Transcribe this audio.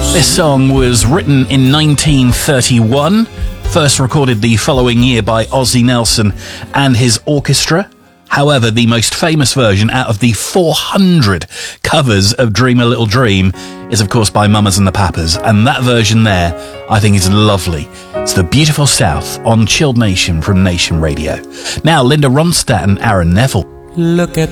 This song was written in 1931, first recorded the following year by Ozzie Nelson and his orchestra. However, the most famous version out of the 400 covers of Dream a Little Dream is, of course, by Mamas and the Papas. And that version there, I think, is lovely. It's The Beautiful South on Chilled Nation from Nation Radio. Now, Linda Ronstadt and Aaron Neville. Look at